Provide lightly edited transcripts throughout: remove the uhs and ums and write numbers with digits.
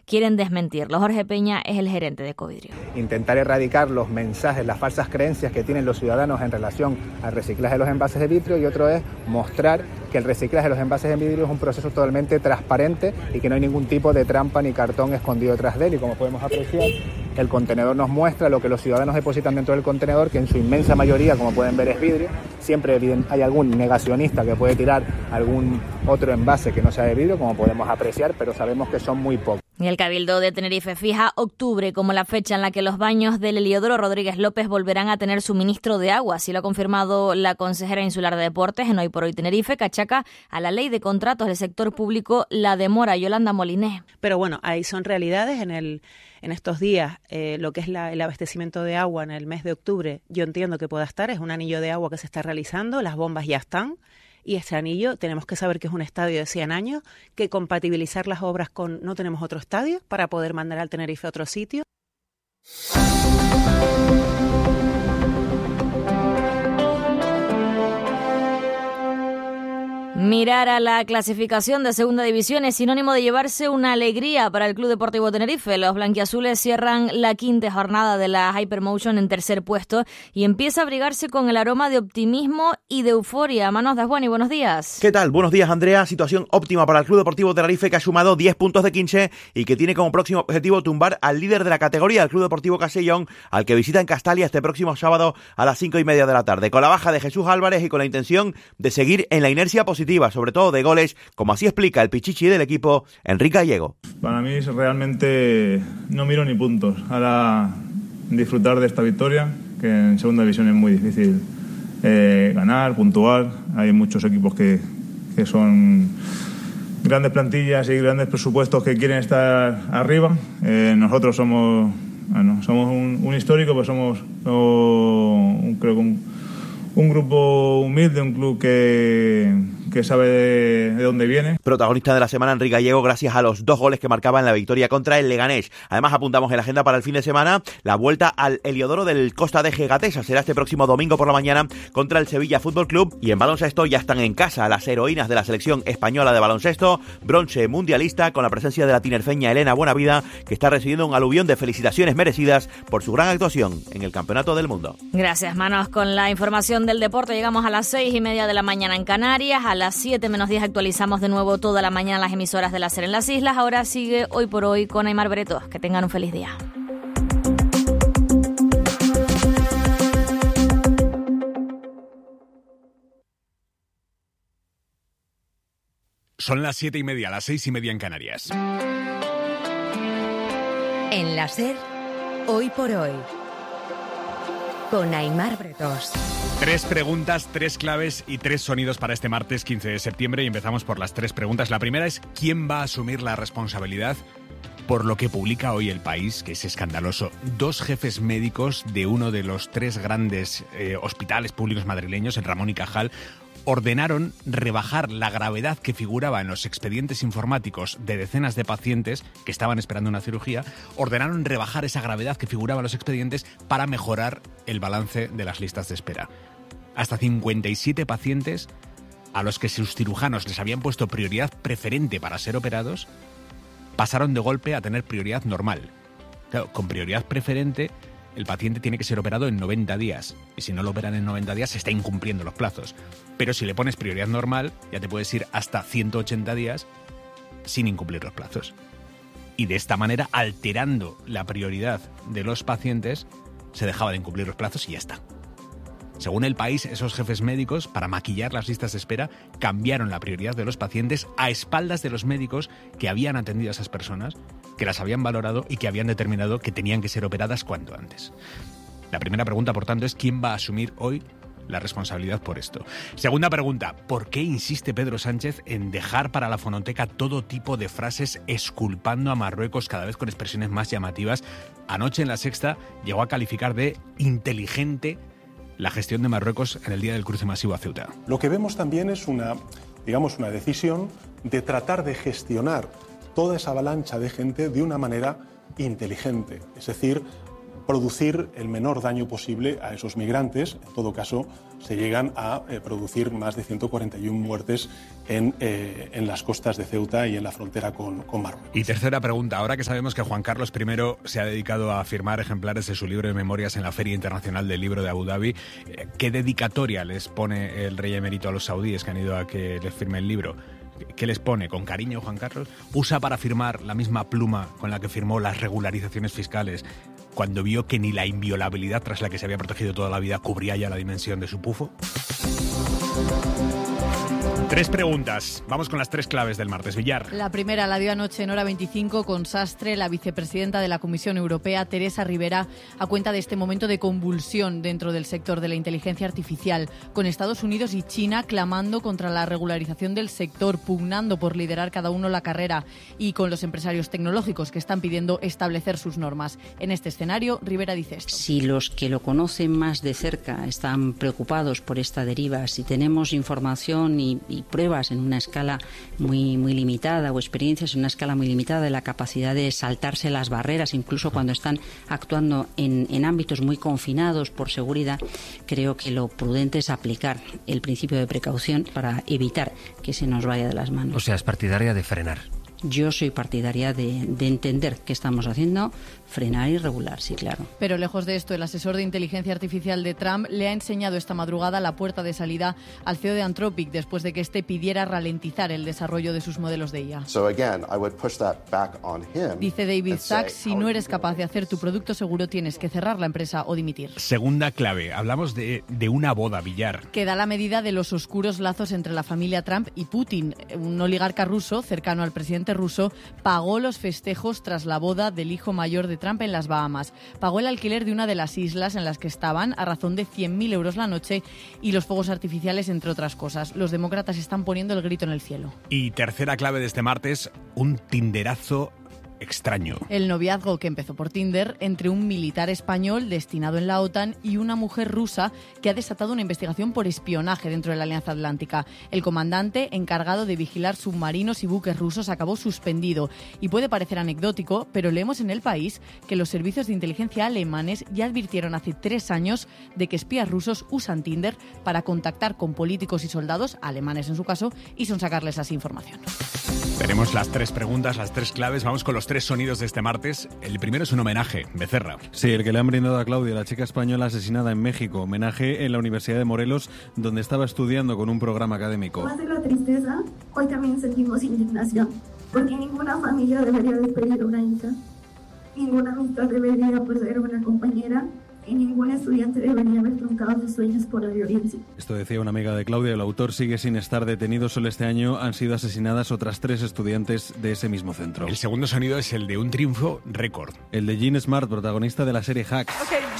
quieren desmentirlo. Jorge Peña es el gerente de Ecovidrio. Intentar erradicar los mensajes, las falsas creencias que tienen los ciudadanos en relación al reciclaje de los envases de vidrio, y otro es mostrar que el reciclaje de los envases de vidrio es un proceso totalmente transparente y que no hay ningún tipo de trampa ni cartón escondido detrás de él. Y como podemos apreciar, el contenedor nos muestra lo que los ciudadanos depositan dentro del contenedor, que en su inmensa mayoría, como pueden ver, es vidrio. Siempre hay algún negacionista que puede tirar algún otro envase que no sea de vidrio, como podemos apreciar, pero sabemos que son muy pocos. Y el Cabildo de Tenerife fija octubre como la fecha en la que los baños del Heliodoro Rodríguez López volverán a tener suministro de agua. Así lo ha confirmado la consejera insular de Deportes en Hoy por Hoy Tenerife, que achaca a la ley de contratos del sector público la demora. Yolanda Moliné. Pero bueno, ahí son realidades en estos días. Lo que es el abastecimiento de agua en el mes de octubre, yo entiendo que pueda estar. Es un anillo de agua que se está realizando, las bombas ya están. Y este anillo tenemos que saber que es un estadio de 100 años, que compatibilizar las obras con no tenemos otro estadio para poder mandar al Tenerife a otro sitio. Mirar a la clasificación de Segunda División es sinónimo de llevarse una alegría para el Club Deportivo Tenerife. Los blanquiazules cierran la quinta jornada de la Hypermotion en tercer puesto y empieza a abrigarse con el aroma de optimismo y de euforia. Manos Dasguani, buenos días. ¿Qué tal? Buenos días, Andrea. Situación óptima para el Club Deportivo Tenerife, que ha sumado 10 puntos de 15 y que tiene como próximo objetivo tumbar al líder de la categoría, el Club Deportivo Castellón, al que visita en Castalia este próximo sábado a las 5:30 de la tarde, con la baja de Jesús Álvarez y con la intención de seguir en la inercia positiva, sobre todo de goles, como así explica el pichichi del equipo, Enrique Gallego. Para mí realmente no miro ni puntos. Ahora disfrutar de esta victoria, que en segunda división es muy difícil ganar, puntuar. Hay muchos equipos que son grandes plantillas y grandes presupuestos que quieren estar arriba. Nosotros somos un histórico, pues somos creo que un grupo humilde, un club que sabe de dónde viene. Protagonista de la semana, Enrique Gallego, gracias a los 2 goles que marcaba en la victoria contra el Leganés. Además, apuntamos en la agenda para el fin de semana la vuelta al Heliodoro del Costa de Gatesa. Será este próximo domingo por la mañana contra el Sevilla Fútbol Club. Y en baloncesto ya están en casa las heroínas de la selección española de baloncesto, bronce mundialista, con la presencia de la tinerfeña Elena Buenavida, que está recibiendo un aluvión de felicitaciones merecidas por su gran actuación en el Campeonato del Mundo. Gracias, Manos. Con la información del deporte llegamos a las 6:30 de la mañana en Canarias. A las 7:10 actualizamos de nuevo toda la mañana las emisoras de la SER en las islas. Ahora sigue Hoy por Hoy con Aymar Bretos. Que tengan un feliz día. Son las 7:30, las 6:30 en Canarias. En la SER, Hoy por Hoy, con Aymar Bretos. 3 preguntas, 3 claves y 3 sonidos para este martes 15 de septiembre y empezamos por las 3 preguntas. La primera es: ¿quién va a asumir la responsabilidad por lo que publica hoy El País, que es escandaloso? 2 jefes médicos de uno de los 3 grandes hospitales públicos madrileños, el Ramón y Cajal, ordenaron rebajar la gravedad que figuraba en los expedientes informáticos de decenas de pacientes que estaban esperando una cirugía. Ordenaron rebajar esa gravedad que figuraba en los expedientes para mejorar el balance de las listas de espera. Hasta 57 pacientes a los que sus cirujanos les habían puesto prioridad preferente para ser operados pasaron de golpe a tener prioridad normal. Claro, con prioridad preferente el paciente tiene que ser operado en 90 días. Y si no lo operan en 90 días, se está incumpliendo los plazos. Pero si le pones prioridad normal, ya te puedes ir hasta 180 días sin incumplir los plazos. Y de esta manera, alterando la prioridad de los pacientes, se dejaba de incumplir los plazos y ya está. Según El País, esos jefes médicos, para maquillar las listas de espera, cambiaron la prioridad de los pacientes a espaldas de los médicos que habían atendido a esas personas, que las habían valorado y que habían determinado que tenían que ser operadas cuanto antes. La primera pregunta, por tanto, es: ¿quién va a asumir hoy la responsabilidad por esto? Segunda pregunta: ¿por qué insiste Pedro Sánchez en dejar para la fonoteca todo tipo de frases exculpando a Marruecos, cada vez con expresiones más llamativas? Anoche en La Sexta llegó a calificar de inteligente la gestión de Marruecos en el día del cruce masivo a Ceuta. Lo que vemos también es una decisión de tratar de gestionar toda esa avalancha de gente de una manera inteligente. Es decir, producir el menor daño posible a esos migrantes. En todo caso, se llegan a producir más de 141 muertes en las costas de Ceuta y en la frontera con Marruecos. Y tercera pregunta, ahora que sabemos que Juan Carlos I se ha dedicado a firmar ejemplares de su libro de memorias en la Feria Internacional del Libro de Abu Dhabi, ¿qué dedicatoria les pone el rey emérito a los saudíes que han ido a que les firme el libro? ¿Qué les pone? ¿Con cariño, Juan Carlos? ¿Usa para firmar la misma pluma con la que firmó las regularizaciones fiscales cuando vio que ni la inviolabilidad tras la que se había protegido toda la vida cubría ya la dimensión de su pufo? 3 preguntas. Vamos con las 3 claves del martes. Villar. La primera la dio anoche en hora 25 con Sastre, la vicepresidenta de la Comisión Europea, Teresa Rivera, a cuenta de este momento de convulsión dentro del sector de la inteligencia artificial, con Estados Unidos y China clamando contra la regularización del sector, pugnando por liderar cada uno la carrera, y con los empresarios tecnológicos que están pidiendo establecer sus normas. En este escenario, Rivera dice esto. Si los que lo conocen más de cerca están preocupados por esta deriva, si tenemos información y pruebas en una escala muy limitada o experiencias en una escala muy limitada de la capacidad de saltarse las barreras, incluso cuando están actuando en ámbitos muy confinados por seguridad, creo que lo prudente es aplicar el principio de precaución para evitar que se nos vaya de las manos. O sea, es partidaria de frenar. Yo soy partidaria de entender qué estamos haciendo, frenar y regular, sí, claro. Pero lejos de esto, el asesor de inteligencia artificial de Trump le ha enseñado esta madrugada la puerta de salida al CEO de Anthropic después de que éste pidiera ralentizar el desarrollo de sus modelos de IA. Dice David Sachs, si no eres capaz de hacer tu producto seguro, tienes que cerrar la empresa o dimitir. Segunda clave, hablamos de una boda, Villar. Que da la medida de los oscuros lazos entre la familia Trump y Putin. Un oligarca ruso, cercano al presidente ruso, pagó los festejos tras la boda del hijo mayor de Trump en las Bahamas. Pagó el alquiler de una de las islas en las que estaban a razón de 100.000 euros la noche y los fuegos artificiales, entre otras cosas. Los demócratas están poniendo el grito en el cielo. Y tercera clave de este martes, un tinderazo extraño. El noviazgo, que empezó por Tinder, entre un militar español destinado en la OTAN y una mujer rusa que ha desatado una investigación por espionaje dentro de la Alianza Atlántica. El comandante, encargado de vigilar submarinos y buques rusos, acabó suspendido. Y puede parecer anecdótico, pero leemos en El País que los servicios de inteligencia alemanes ya advirtieron hace 3 años de que espías rusos usan Tinder para contactar con políticos y soldados, alemanes en su caso, y sonsacarles así información. Tenemos las 3 preguntas, las 3 claves. Vamos con los 3 sonidos de este martes. El primero es un homenaje, Becerra. Sí, el que le han brindado a Claudia, la chica española asesinada en México. Homenaje en la Universidad de Morelos, donde estaba estudiando con un programa académico. Más de la tristeza, hoy también sentimos indignación, porque ninguna familia debería despedir a una hija, ninguna amistad debería perder a una compañera, y ningún estudiante debería haber truncado sus sueños por la violencia. Esto decía una amiga de Claudia. El autor sigue sin estar detenido. Solo este año han sido asesinadas otras 3 estudiantes de ese mismo centro. El segundo sonido es el de un triunfo récord. El de Jean Smart, protagonista de la serie Hacks.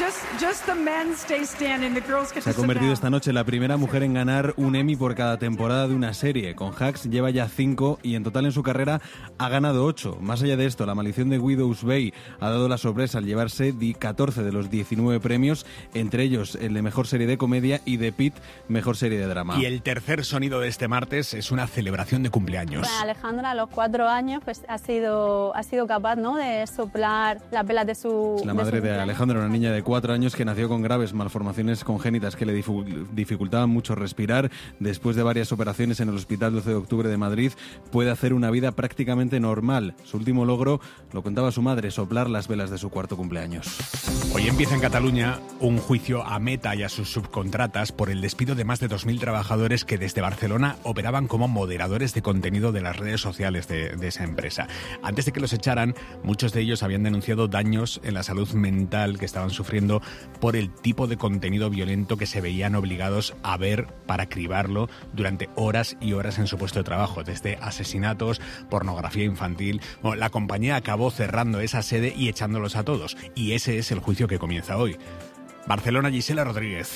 Se ha convertido esta noche en la primera mujer en ganar un Emmy por cada temporada de una serie. Con Hacks lleva ya 5 y en total en su carrera ha ganado 8. Más allá de esto, La maldición de Widow's Bay ha dado la sorpresa al llevarse 14 de los 19 premios, entre ellos el de Mejor Serie de Comedia y de Pitt, Mejor Serie de Drama. Y el tercer sonido de este martes es una celebración de cumpleaños. Bueno, Alejandra a los 4 años pues ha sido capaz, ¿no?, de soplar las velas de su... Es la madre de Alejandra, una niña de 4 años que nació con graves malformaciones congénitas que le dificultaban mucho respirar. Después de varias operaciones en el Hospital 12 de Octubre de Madrid, puede hacer una vida prácticamente normal. Su último logro, lo contaba su madre, soplar las velas de su 4º cumpleaños. Hoy empieza en Cataluña un juicio a Meta y a sus subcontratas por el despido de más de 2.000 trabajadores que desde Barcelona operaban como moderadores de contenido de las redes sociales de esa empresa. Antes de que los echaran, muchos de ellos habían denunciado daños en la salud mental que estaban sufriendo por el tipo de contenido violento que se veían obligados a ver para cribarlo durante horas y horas en su puesto de trabajo, desde asesinatos, pornografía infantil. Bueno, la compañía acabó cerrando esa sede y echándolos a todos. Y ese es el juicio que comienza hoy. Barcelona, Gisela Rodríguez.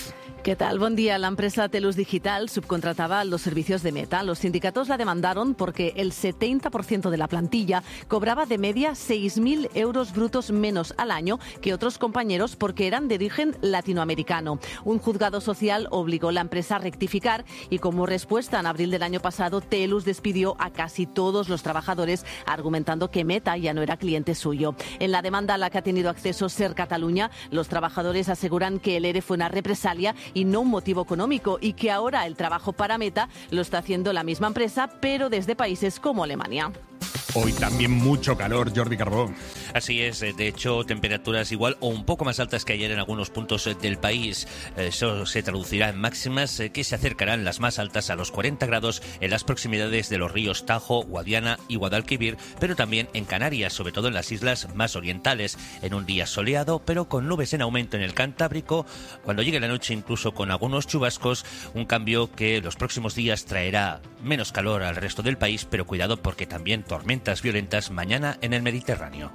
¿Qué tal? Buen día. La empresa Telus Digital subcontrataba los servicios de Meta. Los sindicatos la demandaron porque el 70% de la plantilla cobraba de media 6.000 euros brutos menos al año que otros compañeros porque eran de origen latinoamericano. Un juzgado social obligó a la empresa a rectificar y como respuesta en abril del año pasado Telus despidió a casi todos los trabajadores argumentando que Meta ya no era cliente suyo. En la demanda a la que ha tenido acceso Ser Catalunya, los trabajadores aseguran que el ERE fue una represalia y no un motivo económico y que ahora el trabajo para Meta lo está haciendo la misma empresa, pero desde países como Alemania. Hoy también mucho calor, Jordi Carbó. Así es, de hecho, temperaturas igual o un poco más altas que ayer en algunos puntos del país. Eso se traducirá en máximas que se acercarán las más altas a los 40 grados en las proximidades de los ríos Tajo, Guadiana y Guadalquivir, pero también en Canarias, sobre todo en las islas más orientales, en un día soleado, pero con nubes en aumento en el Cantábrico, cuando llegue la noche incluso con algunos chubascos, un cambio que los próximos días traerá menos calor al resto del país, pero cuidado porque también tormentas violentas mañana en el Mediterráneo.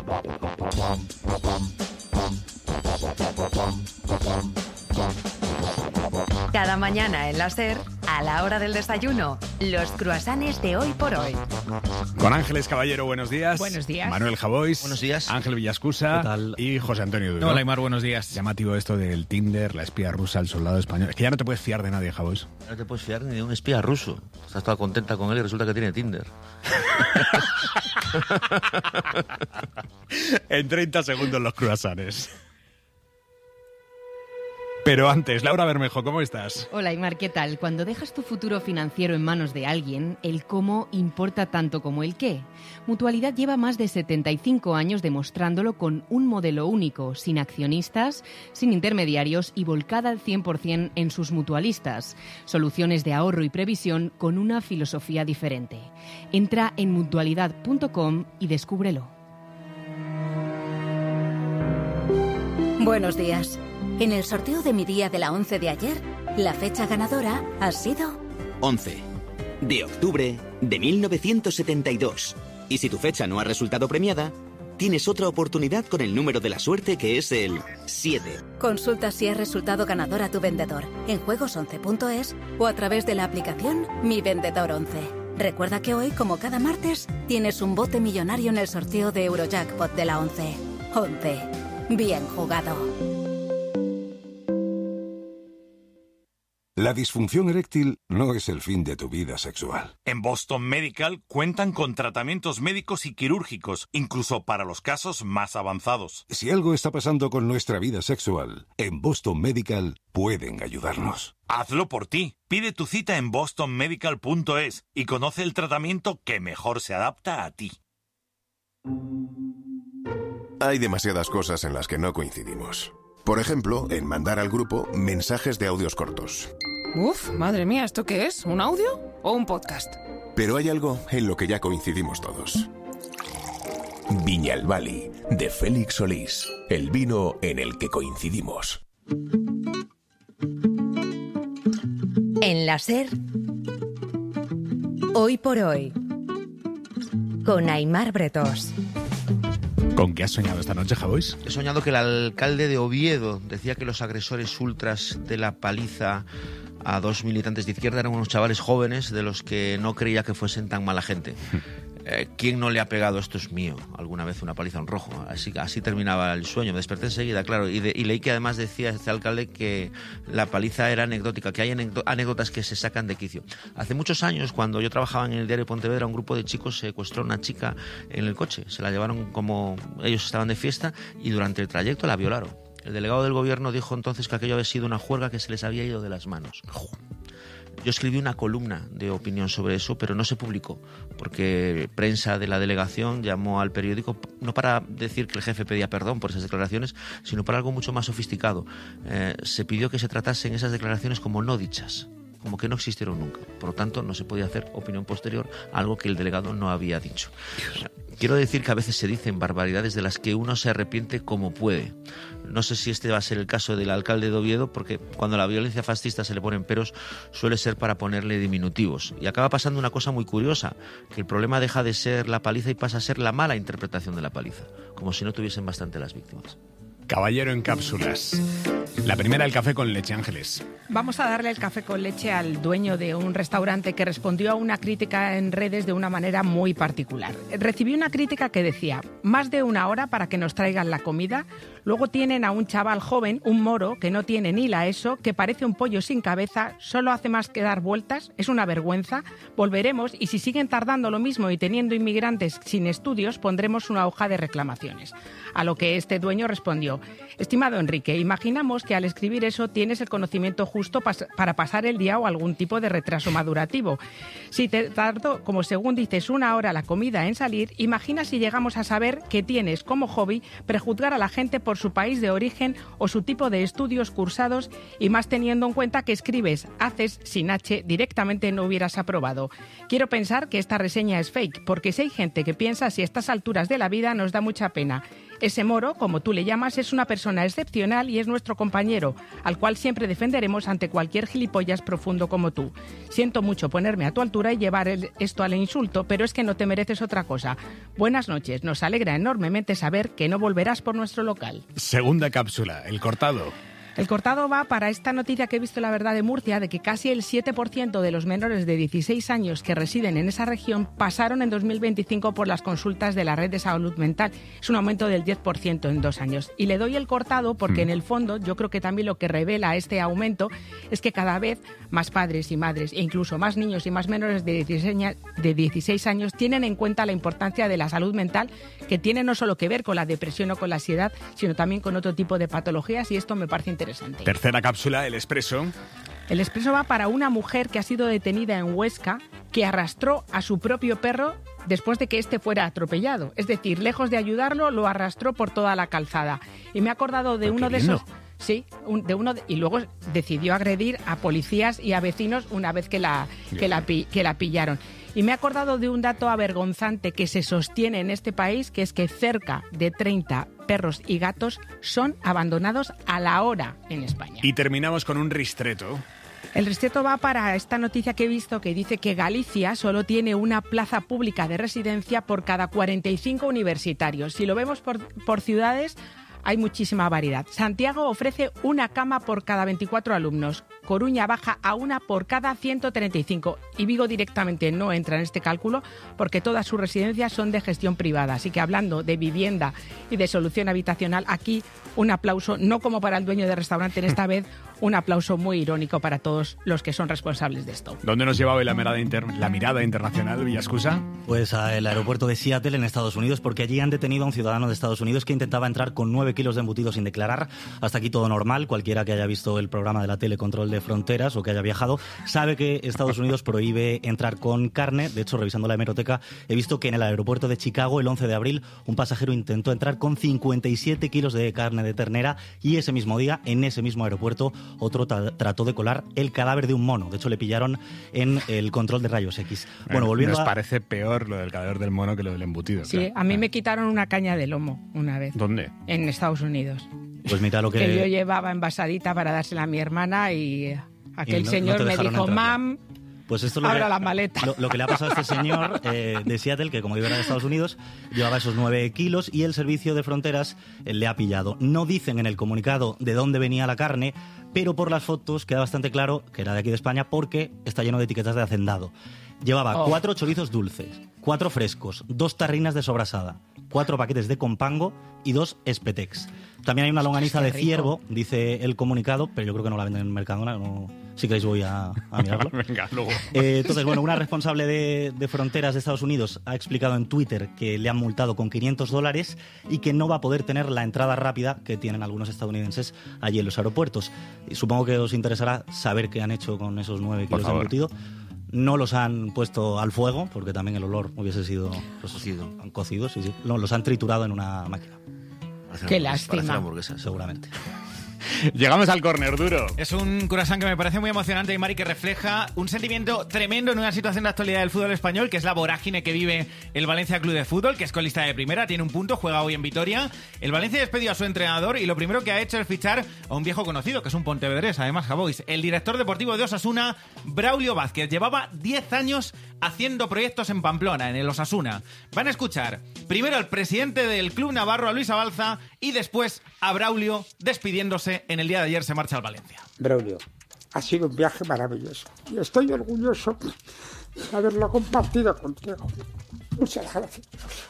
Cada mañana en la SER, a la hora del desayuno, los cruasanes de Hoy por Hoy. Con Ángeles Caballero, buenos días. Buenos días. Manuel Javois. Buenos días. Ángel Villascusa. ¿Qué tal? Y José Antonio Duro. Hola, Aymar, buenos días. Llamativo esto del Tinder, la espía rusa, el soldado español. Es que ya no te puedes fiar de nadie, Javois. No te puedes fiar ni de un espía ruso. Estás toda contenta con él y resulta que tiene Tinder. En 30 segundos los cruasanes. Pero antes, Laura Bermejo, ¿cómo estás? Hola, Aymar, ¿qué tal? Cuando dejas tu futuro financiero en manos de alguien, el cómo importa tanto como el qué. Mutualidad lleva más de 75 años demostrándolo con un modelo único, sin accionistas, sin intermediarios y volcada al 100% en sus mutualistas. Soluciones de ahorro y previsión con una filosofía diferente. Entra en mutualidad.com y descúbrelo. Buenos días. En el sorteo de mi día de la 11 de ayer, la fecha ganadora ha sido 11 de octubre de 1972. Y si tu fecha no ha resultado premiada, tienes otra oportunidad con el número de la suerte que es el 7. Consulta si has resultado ganador a tu vendedor en juegos11.es o a través de la aplicación Mi Vendedor 11. Recuerda que hoy, como cada martes, tienes un bote millonario en el sorteo de Eurojackpot de la 11. 11. Bien jugado. La disfunción eréctil no es el fin de tu vida sexual. En Boston Medical cuentan con tratamientos médicos y quirúrgicos, incluso para los casos más avanzados. Si algo está pasando con nuestra vida sexual, en Boston Medical pueden ayudarnos. Hazlo por ti. Pide tu cita en bostonmedical.es y conoce el tratamiento que mejor se adapta a ti. Hay demasiadas cosas en las que no coincidimos. Por ejemplo, en mandar al grupo mensajes de audios cortos. Uf, madre mía, ¿esto qué es? ¿Un audio o un podcast? Pero hay algo en lo que ya coincidimos todos. Viñalbali, de Félix Solís. El vino en el que coincidimos. En la SER, Hoy por Hoy, con Aymar Bretós. ¿Con qué has soñado esta noche, Javois? He soñado que el alcalde de Oviedo decía que los agresores ultras de la paliza a 2 militantes de izquierda eran unos chavales jóvenes de los que no creía que fuesen tan mala gente. ¿Quién no le ha pegado, esto es mío, alguna vez una paliza en rojo? Así terminaba el sueño. Me desperté enseguida, claro, y leí que además decía este alcalde que la paliza era anecdótica, que hay anécdotas que se sacan de quicio. Hace muchos años, cuando yo trabajaba en el diario Pontevedra, un grupo de chicos secuestró a una chica en el coche. Se la llevaron como ellos estaban de fiesta y durante el trayecto la violaron. El delegado del gobierno dijo entonces que aquello había sido una juerga que se les había ido de las manos. Yo escribí una columna de opinión sobre eso, pero no se publicó, porque prensa de la delegación llamó al periódico no para decir que el jefe pedía perdón por esas declaraciones, sino para algo mucho más sofisticado. Se pidió que se tratasen esas declaraciones como no dichas, como que no existieron nunca. Por lo tanto, no se podía hacer opinión posterior a algo que el delegado no había dicho. Quiero decir que a veces se dicen barbaridades de las que uno se arrepiente como puede. No sé si este va a ser el caso del alcalde de Oviedo, porque cuando a la violencia fascista se le ponen peros, suele ser para ponerle diminutivos. Y acaba pasando una cosa muy curiosa, que el problema deja de ser la paliza y pasa a ser la mala interpretación de la paliza, como si no tuviesen bastante las víctimas. Caballero en cápsulas. La primera, el café con leche, Ángeles. Vamos a darle el café con leche al dueño de un restaurante que respondió a una crítica en redes de una manera muy particular. Recibí una crítica que decía: más de 1 hora para que nos traigan la comida. Luego tienen a un chaval joven, un moro, que no tiene ni la ESO, que parece un pollo sin cabeza, solo hace más que dar vueltas. Es una vergüenza. Volveremos y si siguen tardando lo mismo y teniendo inmigrantes sin estudios, pondremos una hoja de reclamaciones. A lo que este dueño respondió: estimado Enrique, imaginamos que al escribir eso tienes el conocimiento justo para pasar el día o algún tipo de retraso madurativo. Si te tardó, como según dices, 1 hora la comida en salir, imagina si llegamos a saber que tienes como hobby prejuzgar a la gente por su país de origen o su tipo de estudios cursados, y más teniendo en cuenta que escribes haces sin H, directamente no hubieras aprobado. Quiero pensar que esta reseña es fake, porque si hay gente que piensa así a estas alturas de la vida nos da mucha pena. Ese moro, como tú le llamas, es una persona excepcional y es nuestro compañero, al cual siempre defenderemos ante cualquier gilipollas profundo como tú. Siento mucho ponerme a tu altura y llevar esto al insulto, pero es que no te mereces otra cosa. Buenas noches, nos alegra enormemente saber que no volverás por nuestro local. Segunda cápsula, el cortado. El cortado va para esta noticia que he visto en La Verdad de Murcia, de que casi el 7% de los menores de 16 años que residen en esa región pasaron en 2025 por las consultas de la red de salud mental. Es un aumento del 10% en 2 años. Y le doy el cortado porque en el fondo yo creo que también lo que revela este aumento es que cada vez más padres y madres e incluso más niños y más menores de 16 años tienen en cuenta la importancia de la salud mental, que tiene no solo que ver con la depresión o con la ansiedad, sino también con otro tipo de patologías, y esto me parece interesante. Tercera cápsula, el expreso. El expreso va para una mujer que ha sido detenida en Huesca, que arrastró a su propio perro después de que éste fuera atropellado. Es decir, lejos de ayudarlo, lo arrastró por toda la calzada. Y me he acordado de uno de esos... Sí, y luego decidió agredir a policías y a vecinos una vez que la pillaron. Y me he acordado de un dato avergonzante que se sostiene en este país, que es que cerca de 30 perros y gatos son abandonados a la hora en España. Y terminamos con un ristreto. El ristreto va para esta noticia que he visto que dice que Galicia solo tiene una plaza pública de residencia por cada 45 universitarios. Si lo vemos por ciudades, hay muchísima variedad. Santiago ofrece una cama por cada 24 alumnos. Coruña baja a una por cada 135. Y Vigo directamente no entra en este cálculo porque todas sus residencias son de gestión privada. Así que hablando de vivienda y de solución habitacional, aquí un aplauso, no como para el dueño del restaurante en esta vez, un aplauso muy irónico para todos los que son responsables de esto. ¿Dónde nos lleva hoy la mirada internacional, Villascusa? Pues al aeropuerto de Seattle, en Estados Unidos, porque allí han detenido a un ciudadano de Estados Unidos que intentaba entrar con 9 kilos de embutido sin declarar. Hasta aquí todo normal. Cualquiera que haya visto el programa de la tele Control de Fronteras o que haya viajado sabe que Estados Unidos prohíbe entrar con carne. De hecho, revisando la hemeroteca, he visto que en el aeropuerto de Chicago, el 11 de abril, un pasajero intentó entrar con 57 kilos de carne de ternera y ese mismo día, en ese mismo aeropuerto, otro trató de colar el cadáver de un mono. De hecho, le pillaron en el control de rayos X. Bueno, volviendo Nos parece peor lo del cadáver del mono que lo del embutido. Sí, claro. A mí me quitaron una caña de lomo una vez. ¿Dónde? En Estados Unidos. Pues mira lo que yo llevaba envasadita para dársela a mi hermana y aquel señor me dijo, mam, pues esto abra la maleta. Lo que le ha pasado a este señor de Seattle, que como digo era de Estados Unidos, llevaba esos 9 kilos y el servicio de fronteras le ha pillado. No dicen en el comunicado de dónde venía la carne, pero por las fotos queda bastante claro que era de aquí de España porque está lleno de etiquetas de hacendado. Llevaba 4 chorizos dulces, 4 frescos, 2 tarrinas de sobrasada, 4 paquetes de compango y 2 espetex. También hay una longaniza de ciervo, dice el comunicado, pero yo creo que no la venden en Mercadona. No, si queréis voy a mirarlo. Venga, luego. Entonces, bueno, una responsable de fronteras de Estados Unidos ha explicado en Twitter que le han multado con $500 y que no va a poder tener la entrada rápida que tienen algunos estadounidenses allí en los aeropuertos. Y supongo que os interesará saber qué han hecho con esos 9 kilos de embutido. No los han puesto al fuego, porque también el olor hubiese sido cocido, sí. Los han triturado en una máquina. Qué lástima. Seguramente. Llegamos al córner duro. Es un croissant que me parece muy emocionante, Mari, que refleja un sentimiento tremendo en una situación de actualidad del fútbol español, que es la vorágine que vive el Valencia Club de Fútbol, que es colista de primera, tiene un punto, juega hoy en Vitoria. El Valencia despedió a su entrenador y lo primero que ha hecho es fichar a un viejo conocido, que es un pontevedrés, además, Javois, el director deportivo de Osasuna, Braulio Vázquez. Llevaba 10 años haciendo proyectos en Pamplona, en el Osasuna. Van a escuchar primero al presidente del club navarro, a Luis Abalza, y después a Braulio despidiéndose José en el día de ayer se marcha al Valencia. Braulio, ha sido un viaje maravilloso y estoy orgulloso de haberlo compartido contigo. Muchas gracias.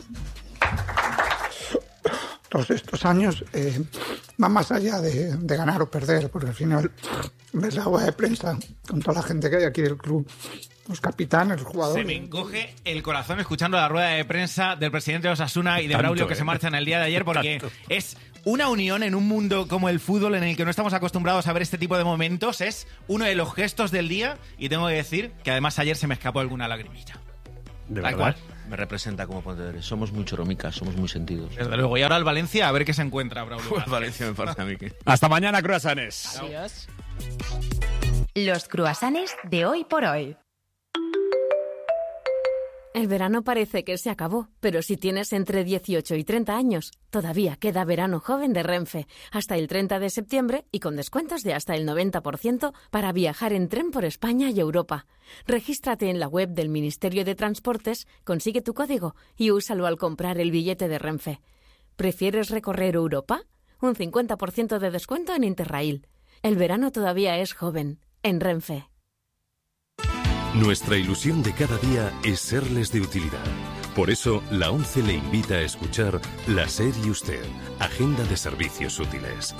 Todos estos años van más allá de ganar o perder, porque al final ves la rueda de prensa con toda la gente que hay aquí del club, los capitanes, los jugadores. Se me encoge el corazón escuchando la rueda de prensa del presidente de Osasuna y de Braulio que se marchan el día de ayer, porque es una unión en un mundo como el fútbol en el que no estamos acostumbrados a ver este tipo de momentos. Es uno de los gestos del día y tengo que decir que además ayer se me escapó alguna lagrimilla. ¿De verdad? Me representa como pontevedrés. Somos muy choromicas, somos muy sentidos. Desde luego. Y ahora al Valencia a ver qué se encuentra, Braulio. Pues Valencia me parece a mí que... Hasta mañana, croissants. Adiós. Los croissants de hoy por hoy. El verano parece que se acabó, pero si tienes entre 18 y 30 años, todavía queda verano joven de Renfe, hasta el 30 de septiembre y con descuentos de hasta el 90% para viajar en tren por España y Europa. Regístrate en la web del Ministerio de Transportes, consigue tu código y úsalo al comprar el billete de Renfe. ¿Prefieres recorrer Europa? Un 50% de descuento en Interrail. El verano todavía es joven, en Renfe. Nuestra ilusión de cada día es serles de utilidad. Por eso, la ONCE le invita a escuchar La SER y Usted, Agenda de Servicios Útiles.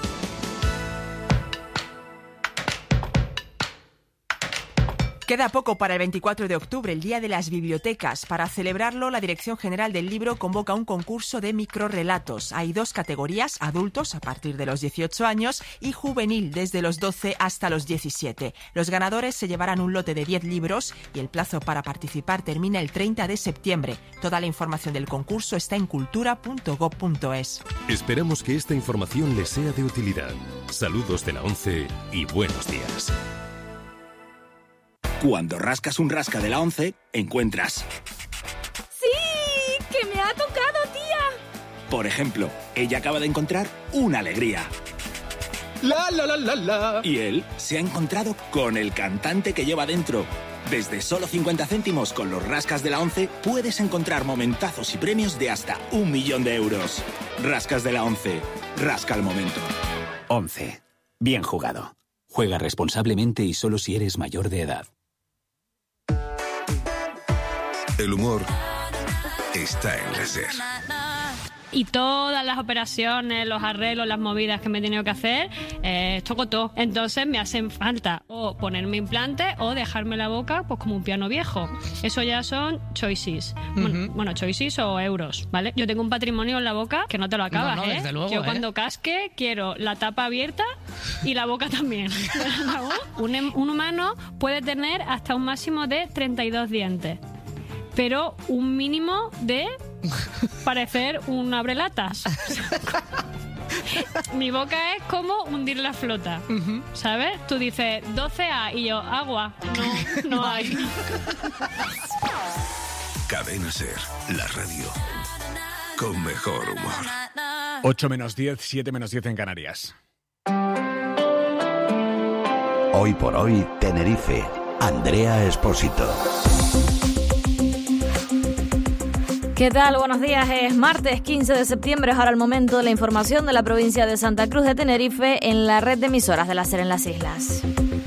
Queda poco para el 24 de octubre, el Día de las Bibliotecas. Para celebrarlo, la Dirección General del Libro convoca un concurso de microrrelatos. Hay 2 categorías, adultos a partir de los 18 años y juvenil desde los 12 hasta los 17. Los ganadores se llevarán un lote de 10 libros y el plazo para participar termina el 30 de septiembre. Toda la información del concurso está en cultura.gov.es. Esperamos que esta información les sea de utilidad. Saludos de la ONCE y buenos días. Cuando rascas un rasca de la ONCE, encuentras... ¡Sí! ¡Que me ha tocado, tía! Por ejemplo, ella acaba de encontrar una alegría. ¡La, la, la, la, la! Y él se ha encontrado con el cantante que lleva dentro. Desde solo 50 céntimos con los rascas de la ONCE puedes encontrar momentazos y premios de hasta 1 millón de euros. Rascas de la ONCE. Rasca el momento. ONCE. Bien jugado. Juega responsablemente y solo si eres mayor de edad. El humor está en la SER. Y todas las operaciones, los arreglos, las movidas que me he tenido que hacer, toco todo. Entonces me hacen falta o ponerme implante o dejarme la boca pues como un piano viejo. Eso ya son choices. Bueno, choices o euros, ¿vale? Yo tengo un patrimonio en la boca que no te lo acabas, no, desde luego, Yo cuando casque quiero la tapa abierta y la boca también. Un humano puede tener hasta un máximo de 32 dientes. Pero un mínimo de parecer un abrelatas. Mi boca es como hundir la flota, ¿sabes? Tú dices 12A y yo, agua. No hay. Cadena SER, la radio con mejor humor. 8 menos 10, 7 menos 10 en Canarias. Hoy por hoy, Tenerife. Andrea Espósito. ¿Qué tal? Buenos días. Es martes 15 de septiembre. Es ahora el momento de la información de la provincia de Santa Cruz de Tenerife en la red de emisoras de la SER en las islas.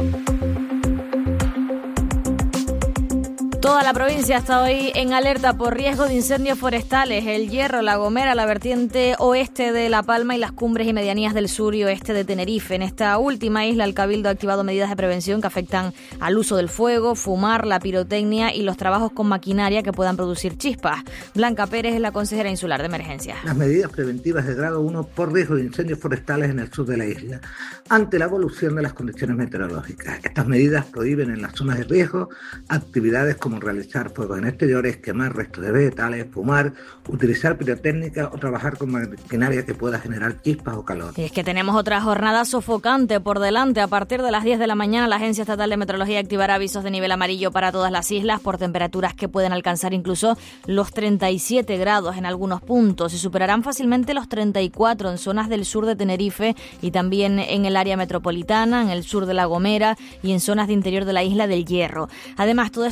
Toda la provincia está hoy en alerta por riesgo de incendios forestales. El Hierro, La Gomera, la vertiente oeste de La Palma y las cumbres y medianías del sur y oeste de Tenerife. En esta última isla, el Cabildo ha activado medidas de prevención que afectan al uso del fuego, fumar, la pirotecnia y los trabajos con maquinaria que puedan producir chispas. Blanca Pérez es la consejera insular de emergencias. Las medidas preventivas de grado 1 por riesgo de incendios forestales en el sur de la isla, ante la evolución de las condiciones meteorológicas. Estas medidas prohíben en las zonas de riesgo actividades como realizar fuegos en exteriores, quemar restos de vegetales, fumar, utilizar pirotécnica o trabajar con maquinaria que pueda generar chispas o calor. Y es que tenemos otra jornada sofocante por delante. A partir de las 10 de la mañana, la Agencia Estatal de Meteorología activará avisos de nivel amarillo para todas las islas por temperaturas que pueden alcanzar incluso los 37 grados en algunos puntos y superarán fácilmente los 34 en zonas del sur de Tenerife y también en el área metropolitana, en el sur de La Gomera y en zonas de interior de la isla del Hierro. Además, todo esto envuelto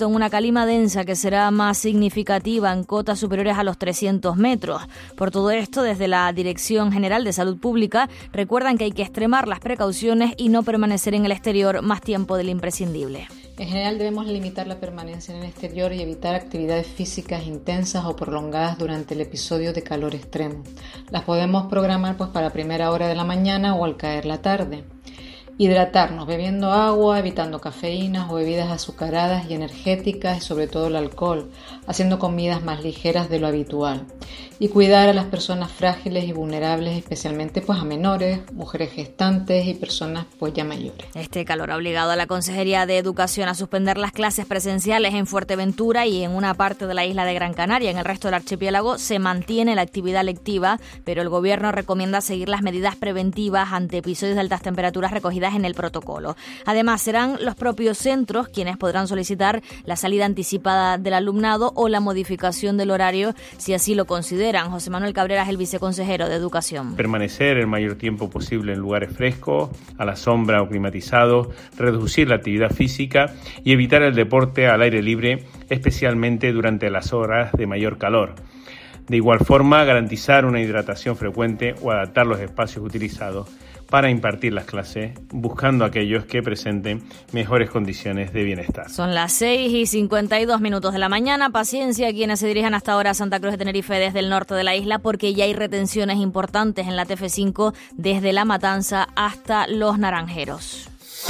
en una calima densa que será más significativa en cotas superiores a los 300 metros. Por todo esto, desde la Dirección General de Salud Pública recuerdan que hay que extremar las precauciones y no permanecer en el exterior más tiempo del imprescindible. En general debemos limitar la permanencia en el exterior y evitar actividades físicas intensas o prolongadas durante el episodio de calor extremo. Las podemos programar para primera hora de la mañana o al caer la tarde. Hidratarnos bebiendo agua, evitando cafeínas o bebidas azucaradas y energéticas y sobre todo el alcohol, haciendo comidas más ligeras de lo habitual. Y cuidar a las personas frágiles y vulnerables, especialmente a menores, mujeres gestantes y personas ya mayores. Este calor ha obligado a la Consejería de Educación a suspender las clases presenciales en Fuerteventura y en una parte de la isla de Gran Canaria. En el resto del archipiélago se mantiene la actividad lectiva, pero el Gobierno recomienda seguir las medidas preventivas ante episodios de altas temperaturas recogidas en el protocolo. Además, serán los propios centros quienes podrán solicitar la salida anticipada del alumnado o la modificación del horario si así lo consideran. José Manuel Cabrera es el viceconsejero de Educación. Permanecer el mayor tiempo posible en lugares frescos, a la sombra o climatizados, reducir la actividad física y evitar el deporte al aire libre, especialmente durante las horas de mayor calor. De igual forma, garantizar una hidratación frecuente o adaptar los espacios utilizados para impartir las clases, buscando a aquellos que presenten mejores condiciones de bienestar. Son las 6:52 de la mañana. Paciencia a quienes se dirijan hasta ahora a Santa Cruz de Tenerife desde el norte de la isla, porque ya hay retenciones importantes en la TF5 desde La Matanza hasta Los Naranjeros.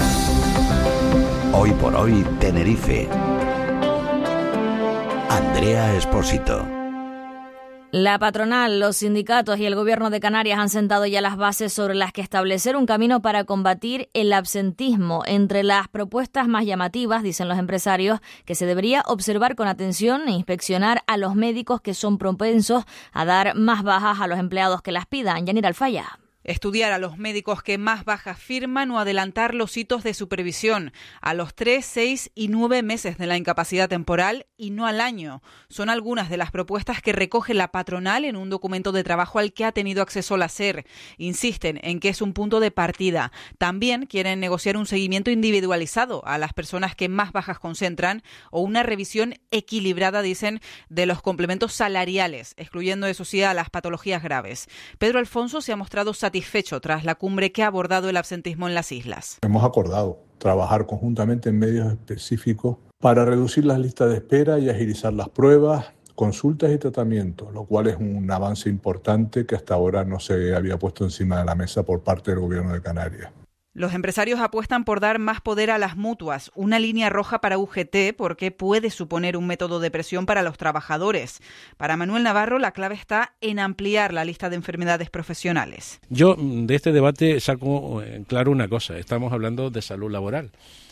Hoy por hoy, Tenerife. Andrea Espósito. La patronal, los sindicatos y el Gobierno de Canarias han sentado ya las bases sobre las que establecer un camino para combatir el absentismo. Entre las propuestas más llamativas, dicen los empresarios, que se debería observar con atención e inspeccionar a los médicos que son propensos a dar más bajas a los empleados que las pidan. Yanira Alfaya. Estudiar a los médicos que más bajas firman o adelantar los hitos de supervisión a los 3, 6 y 9 meses de la incapacidad temporal y no al año. Son algunas de las propuestas que recoge la patronal en un documento de trabajo al que ha tenido acceso la SER. Insisten en que es un punto de partida. También quieren negociar un seguimiento individualizado a las personas que más bajas concentran o una revisión equilibrada, dicen, de los complementos salariales, excluyendo, eso sí, a las patologías graves. Pedro Alfonso se ha mostrado satisfecho tras la cumbre que ha abordado el absentismo en las islas. Hemos acordado trabajar conjuntamente en medios específicos para reducir las listas de espera y agilizar las pruebas, consultas y tratamientos, lo cual es un avance importante que hasta ahora no se había puesto encima de la mesa por parte del Gobierno de Canarias. Los empresarios apuestan por dar más poder a las mutuas, una línea roja para UGT porque puede suponer un método de presión para los trabajadores. Para Manuel Navarro, la clave está en ampliar la lista de enfermedades profesionales. Yo de este debate saco claro una cosa, estamos hablando de salud laboral.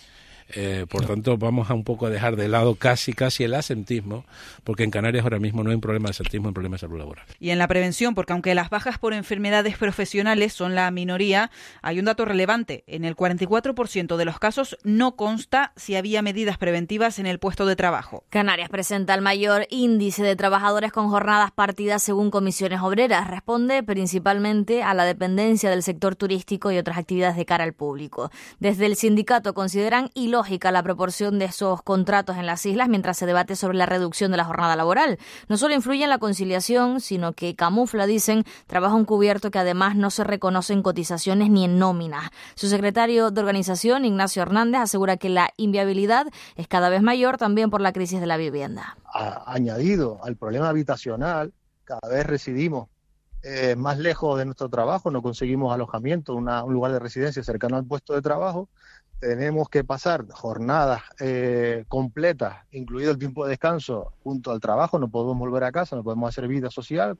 Por tanto, vamos a un poco a dejar de lado casi el asentismo, porque en Canarias ahora mismo no hay un problema de asentismo, hay un problema de salud laboral. Y en la prevención, porque aunque las bajas por enfermedades profesionales son la minoría, hay un dato relevante. En el 44% de los casos no consta si había medidas preventivas en el puesto de trabajo. Canarias presenta el mayor índice de trabajadores con jornadas partidas según comisiones obreras. Responde principalmente a la dependencia del sector turístico y otras actividades de cara al público. Desde el sindicato consideran ilógica la proporción de esos contratos en las islas mientras se debate sobre la reducción de la jornada laboral. No solo influye en la conciliación, sino que camufla, dicen, trabajo encubierto que además no se reconoce en cotizaciones ni en nóminas. Su secretario de organización, Ignacio Hernández, asegura que la inviabilidad es cada vez mayor también por la crisis de la vivienda. Añadido al problema habitacional, cada vez residimos más lejos de nuestro trabajo, no conseguimos alojamiento, un lugar de residencia cercano al puesto de trabajo. Tenemos que pasar jornadas completas, incluido el tiempo de descanso, junto al trabajo, no podemos volver a casa, no podemos hacer vida social,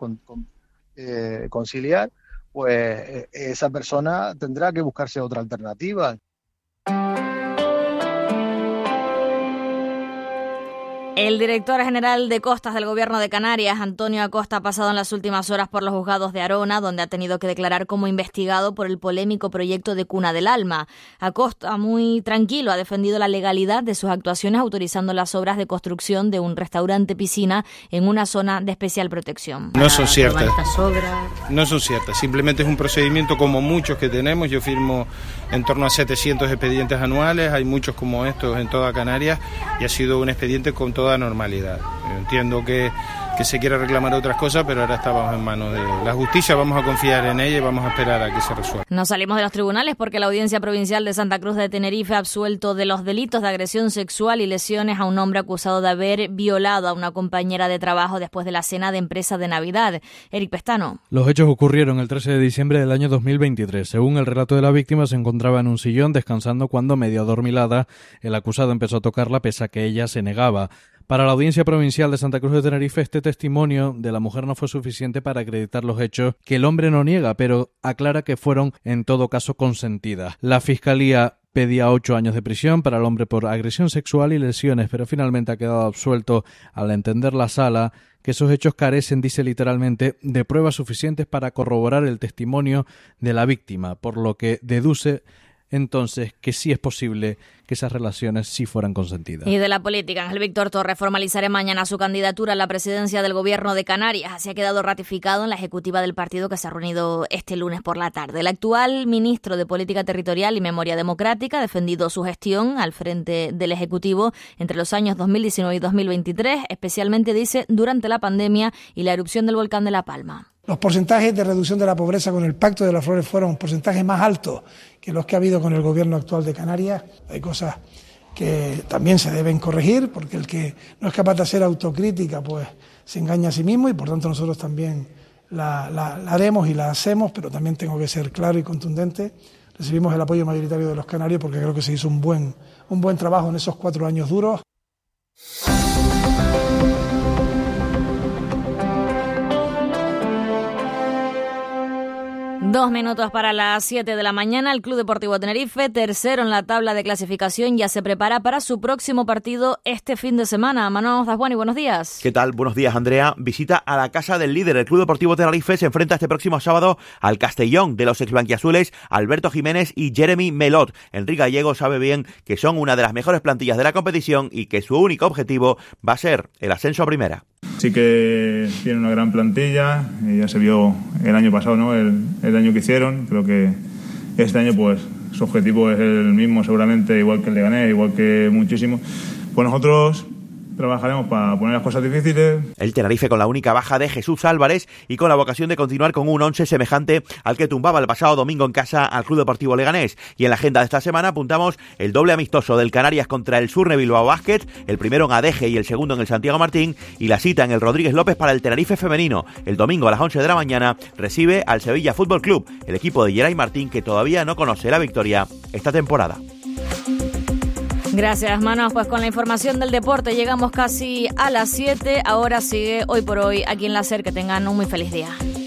conciliar, pues esa persona tendrá que buscarse otra alternativa. El director general de Costas del Gobierno de Canarias, Antonio Acosta, ha pasado en las últimas horas por los juzgados de Arona, donde ha tenido que declarar como investigado por el polémico proyecto de Cuna del Alma. Acosta, muy tranquilo, ha defendido la legalidad de sus actuaciones autorizando las obras de construcción de un restaurante-piscina en una zona de especial protección. No son ciertas. No son ciertas. Simplemente es un procedimiento como muchos que tenemos. Yo firmo en torno a 700 expedientes anuales. Hay muchos como estos en toda Canarias y ha sido un expediente con toda normalidad. Yo entiendo que se quiere reclamar otras cosas, pero ahora estamos en manos de la justicia, vamos a confiar en ella y vamos a esperar a que se resuelva. No salimos de los tribunales porque la Audiencia Provincial de Santa Cruz de Tenerife ha absuelto de los delitos de agresión sexual y lesiones a un hombre acusado de haber violado a una compañera de trabajo después de la cena de empresa de Navidad. Eric Pestano. Los hechos ocurrieron el 13 de diciembre del año 2023. Según el relato de la víctima, se encontraba en un sillón descansando cuando, medio adormilada, el acusado empezó a tocarla pese a que ella se negaba. Para la Audiencia Provincial de Santa Cruz de Tenerife, este testimonio de la mujer no fue suficiente para acreditar los hechos que el hombre no niega, pero aclara que fueron en todo caso consentidas. La Fiscalía pedía 8 años de prisión para el hombre por agresión sexual y lesiones, pero finalmente ha quedado absuelto al entender la sala que esos hechos carecen, dice literalmente, de pruebas suficientes para corroborar el testimonio de la víctima, por lo que deduce entonces que sí es posible que esas relaciones sí fueran consentidas. Y de la política, Ángel Víctor Torres formalizará mañana su candidatura a la presidencia del Gobierno de Canarias. Así ha quedado ratificado en la ejecutiva del partido que se ha reunido este lunes por la tarde. El actual ministro de Política Territorial y Memoria Democrática ha defendido su gestión al frente del Ejecutivo entre los años 2019 y 2023, especialmente, dice, durante la pandemia y la erupción del volcán de La Palma. Los porcentajes de reducción de la pobreza con el Pacto de las Flores fueron porcentajes más altos que los que ha habido con el gobierno actual de Canarias. Hay cosas que también se deben corregir, porque el que no es capaz de hacer autocrítica pues se engaña a sí mismo, y por tanto nosotros también la haremos y la hacemos, pero también tengo que ser claro y contundente. Recibimos el apoyo mayoritario de los canarios porque creo que se hizo un buen trabajo en esos 4 años duros. 2 minutos para las 7 de la mañana. El Club Deportivo Tenerife, tercero en la tabla de clasificación, ya se prepara para su próximo partido este fin de semana. Manuel Dasguani, buenos días. ¿Qué tal? Buenos días, Andrea. Visita a la casa del líder. El Club Deportivo Tenerife se enfrenta este próximo sábado al Castellón de los exblanquiazules Alberto Jiménez y Jeremy Melot. Enrique Gallego sabe bien que son una de las mejores plantillas de la competición y que su único objetivo va a ser el ascenso a primera. Sí que tiene una gran plantilla, ya se vio el año pasado, ¿no? El año que hicieron. Creo que este año pues su objetivo es el mismo seguramente, igual que el Leganés, igual que muchísimo. Pues nosotros trabajaremos para poner las cosas difíciles. El Tenerife con la única baja de Jesús Álvarez y con la vocación de continuar con un 11 semejante al que tumbaba el pasado domingo en casa al Club Deportivo Leganés. Y en la agenda de esta semana apuntamos el doble amistoso del Canarias contra el Surne Bilbao Basket, el primero en Adeje y el segundo en el Santiago Martín, y la cita en el Rodríguez López para el Tenerife femenino. El domingo a las 11 de la mañana recibe al Sevilla Fútbol Club, el equipo de Geray Martín que todavía no conoce la victoria esta temporada. Gracias, Manos. Pues con la información del deporte llegamos casi a las 7. Ahora sigue Hoy por Hoy aquí en la SER. Que tengan un muy feliz día.